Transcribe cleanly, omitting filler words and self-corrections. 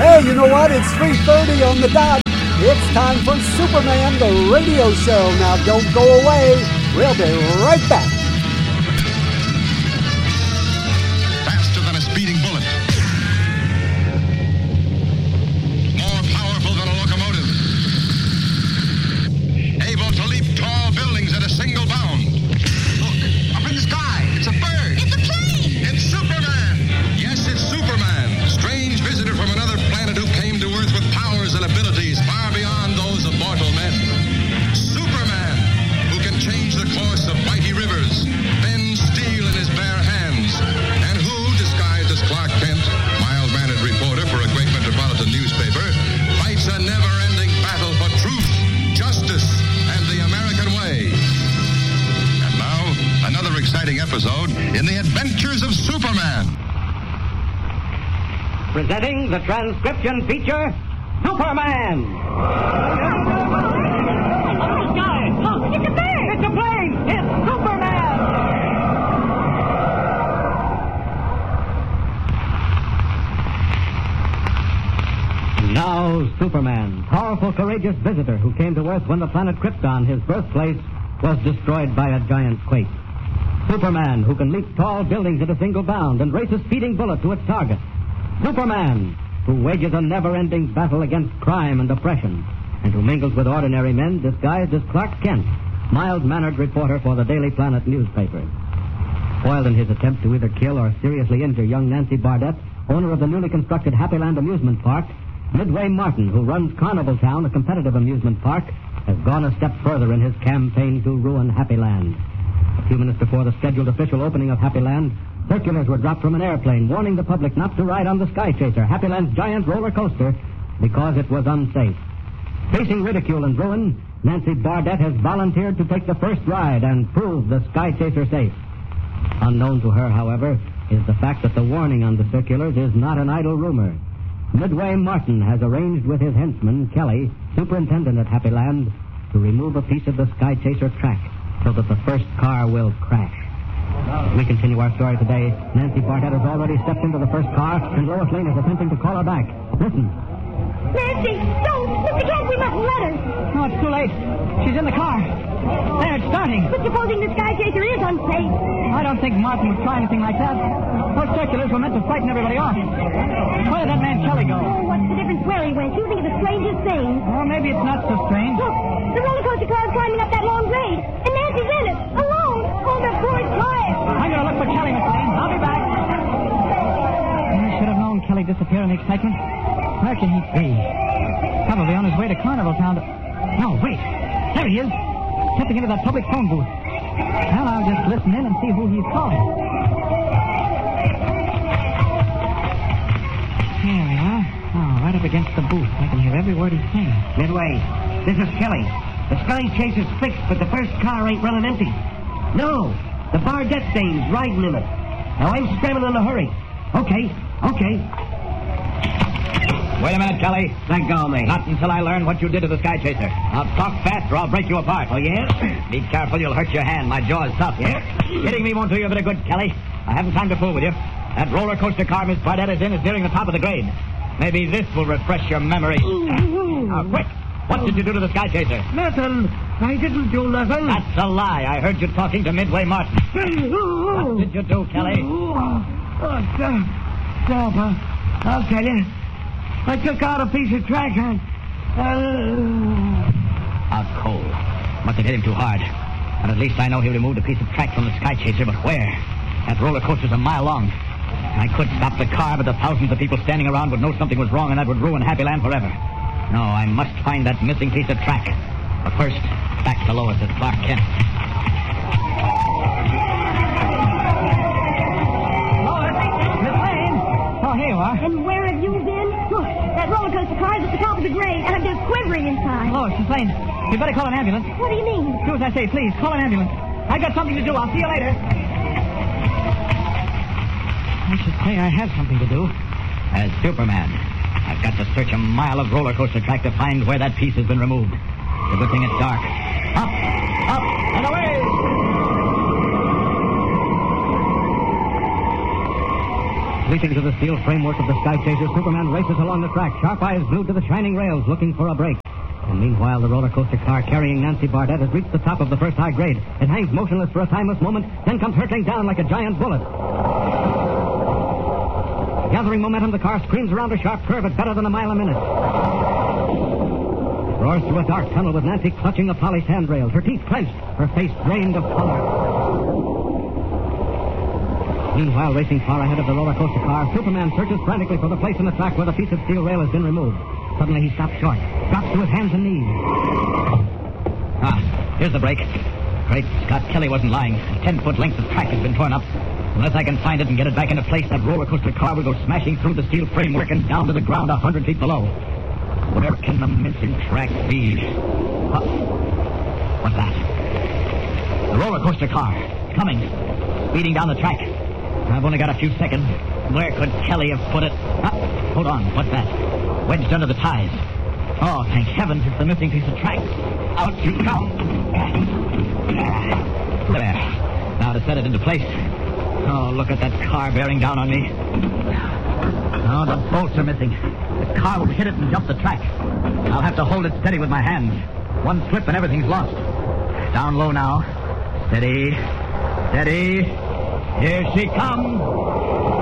Hey, you know what? It's 3:30 on the dot. It's time for Superman, the radio show. Now, don't go away. We'll be right back. Faster than a speeding bullet. More powerful than a locomotive. Able to leap tall buildings at a single bound. Look, up in the sky. It's a bird. It's a plane. It's Superman. Yes, it's Superman. Strange visitor from another planet who came to Earth with powers and abilities far beyond those of mortal men. Superman, who can change the course of mighty rivers, bend steel in his bare hands, and who, disguised as Clark Kent, mild-mannered reporter for a great metropolitan newspaper, fights a never-ending battle for truth, justice, and the American way. And now, another exciting episode in the adventures of Superman. Presenting the transcription feature, Superman. Look, it's a bird. It's a plane. It's Superman. Now, Superman, powerful, courageous visitor who came to Earth when the planet Krypton, his birthplace, was destroyed by a giant quake. Superman, who can leap tall buildings at a single bound and race a speeding bullet to its target. Superman, who wages a never-ending battle against crime and oppression, and who mingles with ordinary men disguised as Clark Kent, mild-mannered reporter for the Daily Planet newspaper. Foiled in his attempt to either kill or seriously injure young Nancy Bardette, owner of the newly constructed Happyland Amusement Park, Midway Martin, who runs Carnival Town, a competitive amusement park, has gone a step further in his campaign to ruin Happyland. A few minutes before the scheduled official opening of Happyland, circulars were dropped from an airplane warning the public not to ride on the Sky Chaser, Happyland's giant roller coaster, because it was unsafe. Facing ridicule and ruin, Nancy Bardette has volunteered to take the first ride and prove the Sky Chaser safe. Unknown to her, however, is the fact that the warning on the circulars is not an idle rumor. Midway Martin has arranged with his henchman, Kelly, superintendent at Happyland, to remove a piece of the Sky Chaser track so that the first car will crash. As we continue our story today, Nancy Bardette has already stepped into the first car, and Lois Lane is attempting to call her back. Listen. Nancy, don't. Mr. Kent, we mustn't let her. No, it's too late. She's in the car. There, it's starting. But supposing the Sky Chaser is unsafe. I don't think Martin would try anything like that. Those circulars were meant to frighten everybody off. Where did that man Kelly go? Oh, what's the difference where he went? You think of the strangest thing. Well, maybe it's not so strange. Look, the roller coaster car is climbing up that long grade, and Nancy's in it, alone. Oh, the poor child. I'm going to look for Kelly, Miss Lane. I'll be back. I should have known Kelly disappeared in the excitement. Where can he be? Probably on his way to Carnival Town. No, wait. There he is. Stepping into that public phone booth. Well, I'll just listen in and see who he's calling. Here we are. Oh, right up against the booth. I can hear every word he's saying. Midway, this is Kelly. The Sky Chaser's fixed, but the first car ain't running empty. No, the Bardette dame's riding in it. Now I'm scrambling in a hurry. Okay. Wait a minute, Kelly. Let go, mate. Not until I learn what you did to the Sky Chaser. Now talk fast or I'll break you apart. Oh, yeah? Be careful, you'll hurt your hand. My jaw's tough. Yeah? Hitting me won't do you a bit of good, Kelly. I haven't time to fool with you. That roller coaster car Miss Bardette is in is nearing the top of the grade. Maybe this will refresh your memory. Now, quick. What did you do to the Sky Chaser? Nothing. I didn't do nothing. That's a lie. I heard you talking to Midway Martin. What did you do, Kelly? Stop. I'll tell you. I took out a piece of track and... A coal. Must have hit him too hard. But at least I know he removed a piece of track from the Sky Chaser, but where? That roller coaster's a mile long. I could stop the car, but the thousands of people standing around would know something was wrong, and that would ruin Happyland forever. No, I must find that missing piece of track. But first, back to Lois at Clark Kent. Lois! Miss Lane! Oh, here you are. And where have you been? Look, that roller coaster car is at the top of the grade, and I'm just quivering inside. Lois, Miss Lane, you better call an ambulance. What do you mean? Do as I say, please. Call an ambulance. I got something to do. I'll see you later. I should say I have something to do. As Superman, I've got to search a mile of roller coaster track to find where that piece has been removed. It's a good thing it's dark. Up, and away! Leaping to the steel framework of the Sky Chaser, Superman races along the track, sharp eyes glued to the shining rails, looking for a break. And meanwhile, the roller coaster car carrying Nancy Bardette has reached the top of the first high grade. It hangs motionless for a timeless moment, then comes hurtling down like a giant bullet. Gathering momentum, the car screams around a sharp curve at better than a mile a minute. It roars through a dark tunnel with Nancy clutching the polished handrails, her teeth clenched, her face drained of color. Meanwhile, racing far ahead of the roller coaster car, Superman searches frantically for the place in the track where the piece of steel rail has been removed. Suddenly he stops short, drops to his hands and knees. Here's the break. Great Scott, Kelly wasn't lying. A 10-foot length of track has been torn up. Unless I can find it and get it back into place, that roller coaster car will go smashing through the steel framework and down to the ground 100 feet below. Where can the missing track be? What's that? The roller coaster car. It's coming. Speeding down the track. I've only got a few seconds. Where could Kelly have put it? Hold on. What's that? Wedged under the ties. Oh, thank heavens, it's the missing piece of track. Out you come. There. Now to set it into place. Oh, look at that car bearing down on me. Oh, the bolts are missing. The car will hit it and jump the track. I'll have to hold it steady with my hands. One slip and everything's lost. Down low now. Steady. Steady. Here she comes.